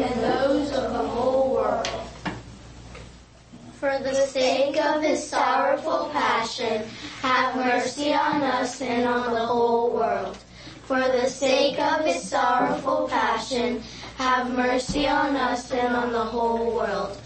and those of the whole world. For the sake of his sorrowful passion, have mercy on us and on the whole world. For the sake of his sorrowful passion, have mercy on us and on the whole world.